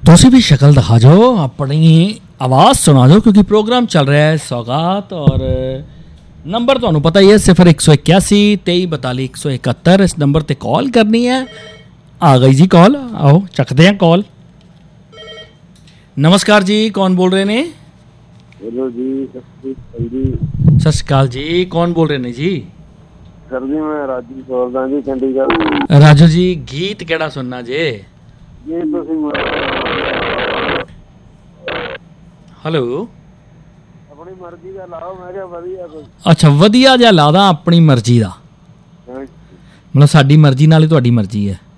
ਤੁਸੀਂ भी शक्ल दिखा जाओ, अपनी आवाज़ सुना दो क्योंकि प्रोग्राम चल रहा है सौगात। और नंबर तो पता ही है 0181 23 42 171। इस नंबर पर कॉल करनी है। आ गई जी कॉल, आओ चकते हैं कॉल। नमस्कार जी, कौन बोल रहे ने? हेलो जी, सत श्री अकाल जी, कौन बोल रहे ने जी? सर जी मैं राजू बोलदा जी चंडीगढ़। राजू जी, गीत केड़ा सुनना जे? जी ਤੁਸੀਂ हेलो, ਆਪਣੀ ਮਰਜ਼ੀ ਦਾ ਲਾਓ, ਮੈਂ ਕਿਹਾ ਵਧੀਆ ਕੋਈ। अच्छा वधिया जिहा ला दा अपनी मर्जी दा, मतलब साडी मर्जी नाल ही तुहाडी मर्जी है।